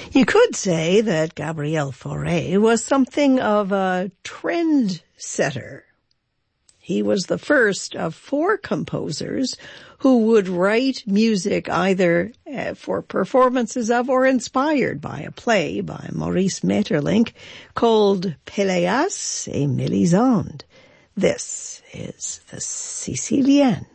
You could say that Gabriel Fauré was something of a trendsetter. He was the first of 4 composers who would write music either for performances of or inspired by a play by Maurice Maeterlinck called Péléas et Mélisande. This is the Sicilienne.